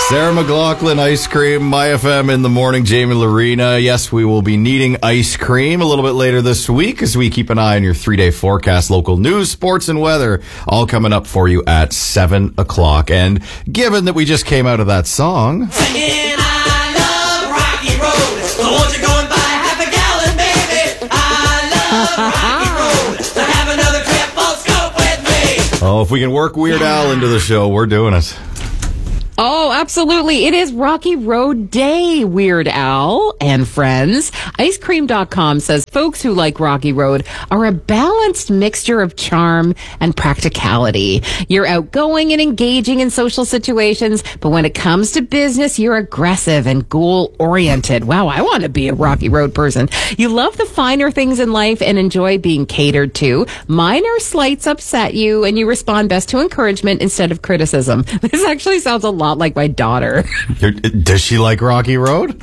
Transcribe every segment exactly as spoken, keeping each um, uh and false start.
Sarah McLachlan, Ice Cream, My F M in the morning, Jamie Lorena. Yes, we will be needing ice cream a little bit later this week as we keep an eye on your three-day forecast, local news, sports, and weather, all coming up for you at seven o'clock. And given that we just came out of that song... Singing, I love Rocky Road, so won't you go and buy half a gallon, baby? I love Rocky Road, so have another triple scoop with me. Oh, if we can work Weird Al into the show, we're doing it. Oh, absolutely. It is Rocky Road Day, Weird Al and friends. Ice cream dot com says folks who like Rocky Road are a balanced mixture of charm and practicality. You're outgoing and engaging in social situations, but when it comes to business, you're aggressive and goal-oriented. Wow, I want to be a Rocky Road person. You love the finer things in life and enjoy being catered to. Minor slights upset you, and you respond best to encouragement instead of criticism. This actually sounds a lot like my daughter. Does she like Rocky Road?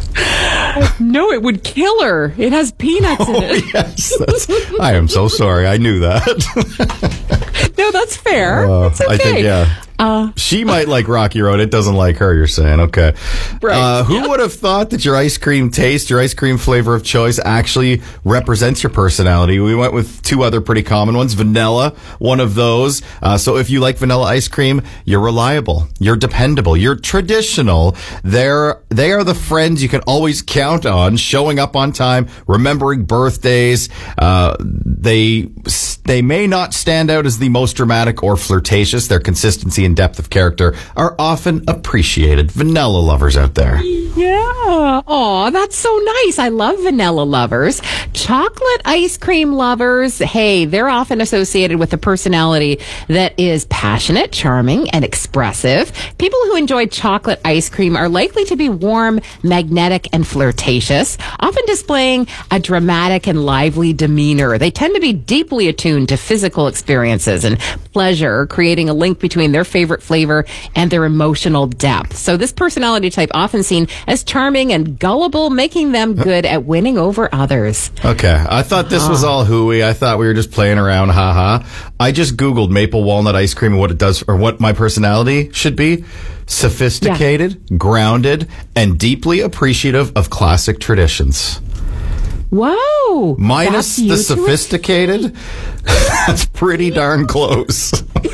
No, it would kill her. It has peanuts Oh, in it. yes. That's, I am so sorry. I knew that. No, that's fair. Uh, it's okay. I think, yeah. Uh, she might like Rocky Road. It doesn't like her, you're saying. Okay. Right. Uh, who Yeah. would have thought that your ice cream taste, your ice cream flavor of choice actually represents your personality? We went with two other pretty common ones. Vanilla, one of those. Uh, so if you like vanilla ice cream, you're reliable. You're dependable. You're traditional. They're, they are the friends you can always count on, showing up on time, remembering birthdays. Uh, they, they may not stand out as the most dramatic or flirtatious. Their consistency and depth of character are often appreciated. Vanilla lovers out there. Yeah. Aw, that's so nice. I love vanilla lovers. Chocolate ice cream lovers, hey, they're often associated with a personality that is passionate, charming, and expressive. People who enjoy chocolate ice cream are likely to be warm, magnetic, and flirtatious, often displaying a dramatic and lively demeanor. They tend to be deeply attuned to physical experiences and pleasure, creating a link between their favorite flavor and their emotional depth. So this personality type often seen as charming and gullible, making them good at winning over others. Okay. I thought this was all hooey. I thought we were just playing around. Haha. I just Googled maple walnut ice cream and what it does, or what my personality should be. Sophisticated, yeah. grounded, and deeply appreciative of classic traditions. Whoa. Minus the sophisticated. That's pretty darn close.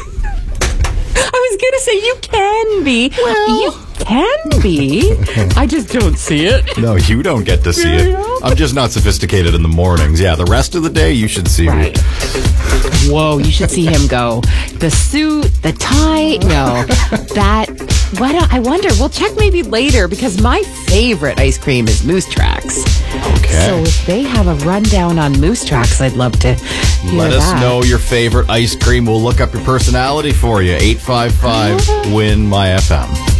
I was going to say you can be. Well, you can be. I just don't see it. No, you don't get to see it. I'm just not sophisticated in the mornings. Yeah, the rest of the day you should see right. me. Whoa, you should see him go. The suit, the tie. No, that. Why don't I wonder? We'll check maybe later because my favorite ice cream is Moose Tracks. Okay. So if they have a rundown on Moose Tracks, I'd love to hear Let us that. know your favorite ice cream. We'll look up your personality for you. eight five five, win my F M.